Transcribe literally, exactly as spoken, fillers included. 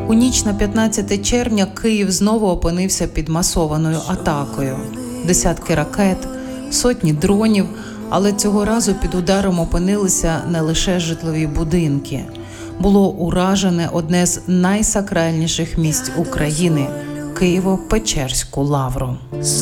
У ніч на п'ятнадцяте червня Київ знову опинився під масованою атакою. Десятки ракет, сотні дронів, але цього разу під ударом опинилися не лише житлові будинки. Було уражене одне з найсакральніших місць України – Києво-Печерську лавру.